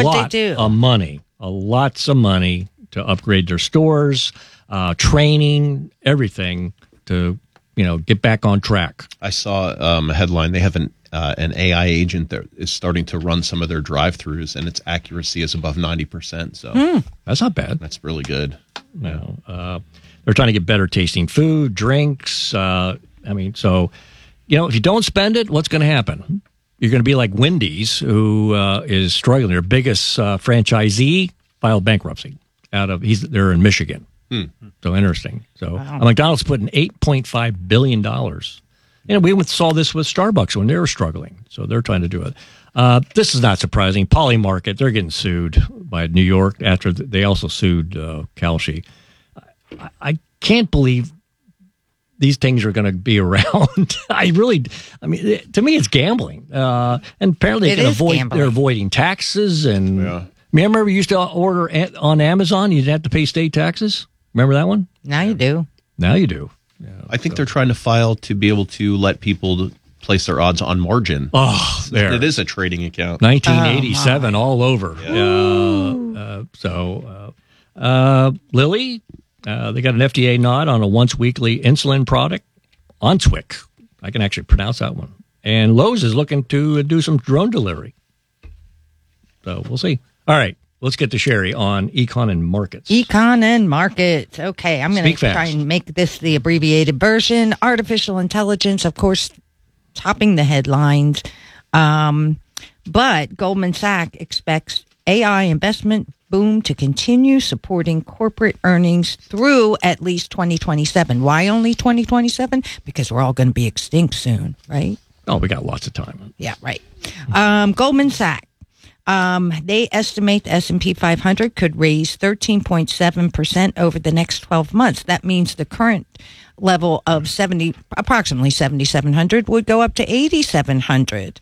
lots of money to upgrade their stores, training, everything to get back on track. I saw a headline. They have an AI agent that is starting to run some of their drive-throughs, and its accuracy is above 90%. So that's not bad. That's really good. They're trying to get better tasting food, drinks. If you don't spend it, what's going to happen? You're going to be like Wendy's, who is struggling. Their biggest franchisee filed bankruptcy. They're in Michigan. So interesting. So McDonald's put in $8.5 billion. We saw this with Starbucks when they were struggling. So they're trying to do it. This is not surprising. Polymarket, they're getting sued by New York after they also sued Kalshi. I can't believe these things are going to be around. To me, it's gambling. And apparently they're avoiding taxes. And remember, we used to order on Amazon, you didn't have to pay state taxes. Remember that one? Now you do. Now you do. Yeah, I think they're trying to file to be able to let people place their odds on margin. Oh, there. It is a trading account. 1987 all over. Lilly, they got an FDA nod on a once-weekly insulin product, Onswick. I can actually pronounce that one. And Lowe's is looking to do some drone delivery. So we'll see. All right. Let's get to Sherry on Econ and Markets. Econ and Markets. Okay, I'm going to try and make this the abbreviated version. Artificial intelligence, of course, topping the headlines. But Goldman Sachs expects AI investment boom to continue supporting corporate earnings through at least 2027. Why only 2027? Because we're all going to be extinct soon, right? Oh, we got lots of time. Yeah, right. Goldman Sachs. They estimate the S&P 500 could raise 13.7% over the next 12 months. That means the current level of approximately 7,700 would go up to 8,700.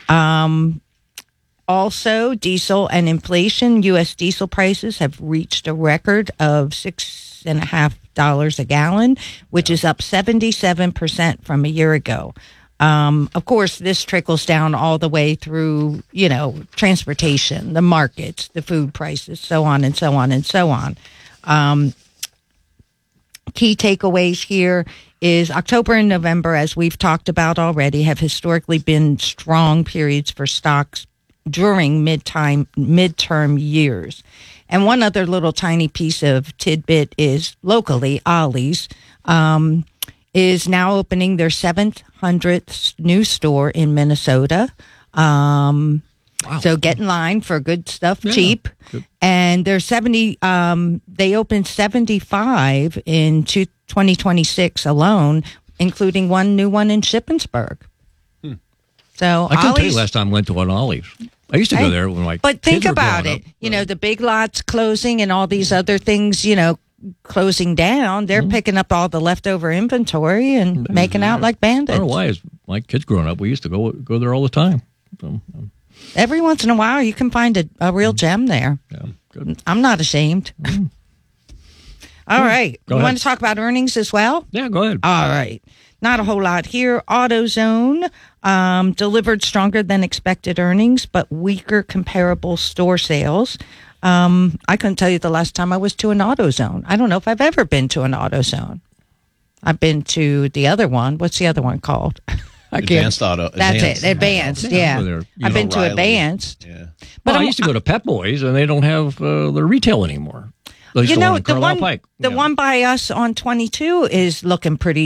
Also, diesel and inflation. U.S. diesel prices have reached a record of $6.50 a gallon, which is up 77% from a year ago. Of course, this trickles down all the way through, transportation, the markets, the food prices, so on and so on and so on. Key takeaways here is October and November, as we've talked about already, have historically been strong periods for stocks during midterm years. And one other little tiny piece of tidbit is locally, Ollie's is now opening their 700th new store in Minnesota. Wow. So get in line for good stuff, cheap. Good. And there's they opened 75 in 2026 alone, including one new one in Shippensburg. So I couldn't tell you last time I went to an Ollie's. I used to go there when But think about it. The big lots closing and all these other things, closing down. They're picking up all the leftover inventory and making out like bandits. I don't know why. As my kids growing up, we used to go there all the time. So, every once in a while, you can find a real gem there. Yeah, good. I'm not ashamed. All right. You want to talk about earnings as well? Yeah, go ahead. All right. Not a whole lot here. AutoZone delivered stronger than expected earnings, but weaker comparable store sales. I couldn't tell you the last time I was to an AutoZone. I don't know if I've ever been to an AutoZone. I've been to the other one. What's the other one called? Advanced Auto. That's it. Advanced, yeah. I've been to Advanced. Yeah. But I used to go to Pep Boys, and they don't have their retail anymore. The one by us on 22 is looking pretty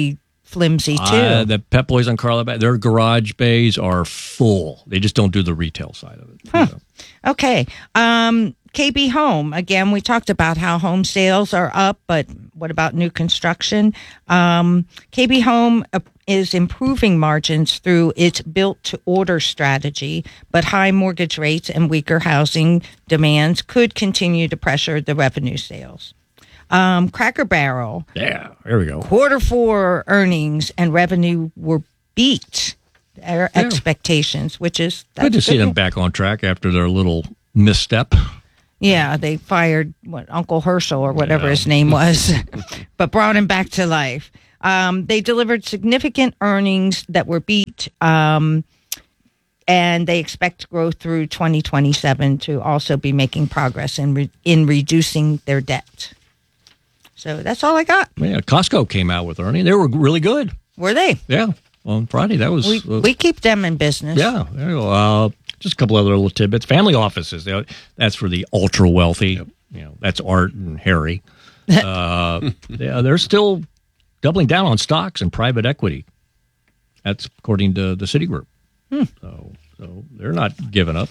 flimsy too. The Pep Boys on Carlisle, their garage bays are full. They just don't do the retail side of it. Huh. Okay. KB Home, again, we talked about how home sales are up, but what about new construction? KB Home is improving margins through its built-to-order strategy, but high mortgage rates and weaker housing demands could continue to pressure the revenue sales. Cracker Barrel. Yeah, there we go. Q4 earnings and revenue were beat their expectations, which is good to see them back on track after their little misstep. Yeah, they fired Uncle Herschel or whatever his name was, but brought him back to life. They delivered significant earnings that were beat, and they expect growth through 2027 to also be making progress in reducing their debt. So that's all I got. Yeah, Costco came out with earnings. They were really good. Were they? Yeah, on Friday. That was we keep them in business. Yeah, there you go. Just a couple other little tidbits. Family offices. That's for the ultra wealthy. Yep. That's Art and Harry. They're still doubling down on stocks and private equity. That's according to the Citigroup. So they're not giving up.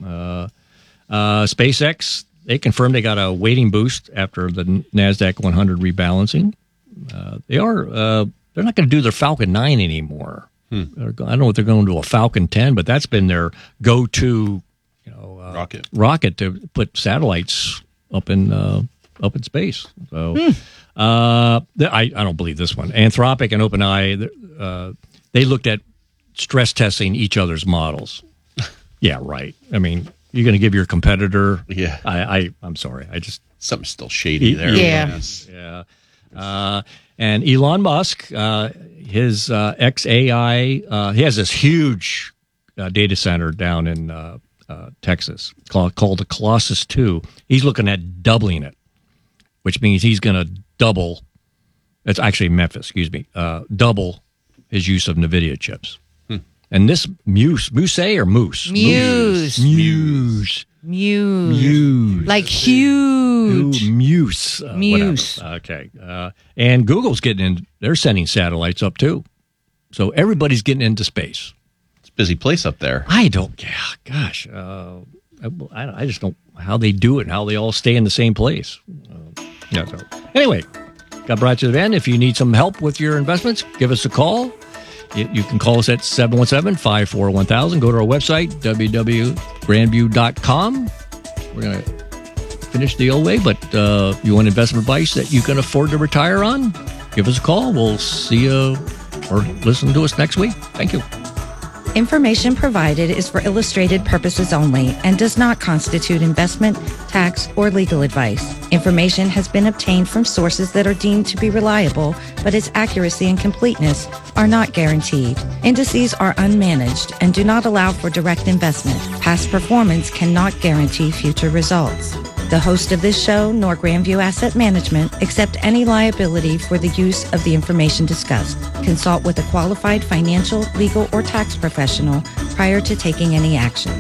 SpaceX, they confirmed they got a weighting boost after the NASDAQ 100 rebalancing. They're not going to do their Falcon 9 anymore. I don't know what they're going to do, a Falcon 10, but that's been their go-to rocket to put satellites up in space. So I don't believe this one. Anthropic and OpenAI, they looked at stress testing each other's models. Yeah, right. I mean, you're going to give your competitor. Yeah, I'm sorry. Something's still shady there. Yeah. And Elon Musk, his XAI, he has this huge data center down in Texas called the Colossus 2. He's looking at doubling it, which means he's going to double. It's actually Memphis, double his use of NVIDIA chips. And this Muse. Like huge. Muse. Okay. And Google's getting in. They're sending satellites up too. So everybody's getting into space. It's a busy place up there. I just don't how they do it and how they all stay in the same place. Anyway, got brought to the end. If you need some help with your investments, give us a call. You can call us at 717-541-1000. Go to our website, www.grandview.com. We're going to finish the old way, but if you want investment advice that you can afford to retire on, give us a call. We'll see you or listen to us next week. Thank you. Information provided is for illustrated purposes only and does not constitute investment, tax, or legal advice. Information has been obtained from sources that are deemed to be reliable, but its accuracy and completeness are not guaranteed. Indices are unmanaged and do not allow for direct investment. Past performance cannot guarantee future results. The host of this show, nor Grandview Asset Management, accept any liability for the use of the information discussed. Consult with a qualified financial, legal, or tax professional prior to taking any action.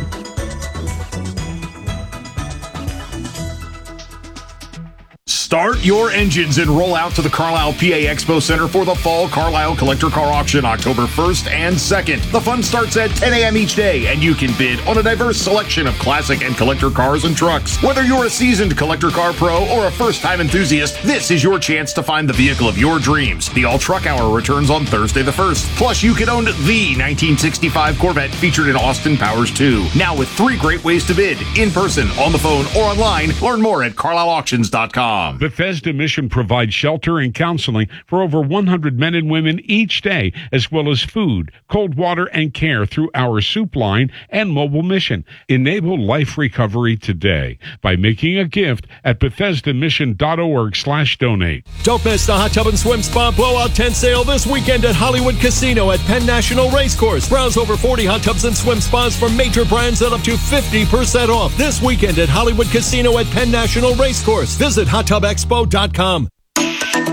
Start your engines and roll out to the Carlisle PA Expo Center for the Fall Carlisle Collector Car Auction October 1st and 2nd. The fun starts at 10 a.m. each day, and you can bid on a diverse selection of classic and collector cars and trucks. Whether you're a seasoned collector car pro or a first-time enthusiast, this is your chance to find the vehicle of your dreams. The All Truck Hour returns on Thursday the 1st. Plus, you can own the 1965 Corvette featured in Austin Powers 2. Now with 3 great ways to bid: in person, on the phone, or online. Learn more at carlisleauctions.com. Bethesda Mission provides shelter and counseling for over 100 men and women each day, as well as food, cold water, and care through our soup line and mobile mission. Enable life recovery today by making a gift at BethesdaMission.org/donate. Don't miss the Hot Tub and Swim Spa Blowout Tent Sale this weekend at Hollywood Casino at Penn National Racecourse. Browse over 40 hot tubs and swim spas from major brands at up to 50% off. This weekend at Hollywood Casino at Penn National Racecourse. Visit HotTubExpo.com.